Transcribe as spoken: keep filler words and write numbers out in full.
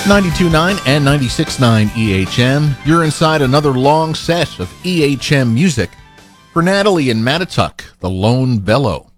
ninety-two point nine and ninety-six point nine E H M. You're inside another long set of E H M music for Natalie and Mattituck, The Lone Bellow.